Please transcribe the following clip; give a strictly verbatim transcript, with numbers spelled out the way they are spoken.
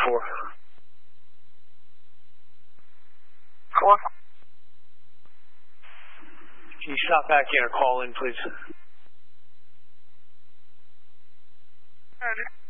four. Four. Can you stop back in or call in, please? Alright.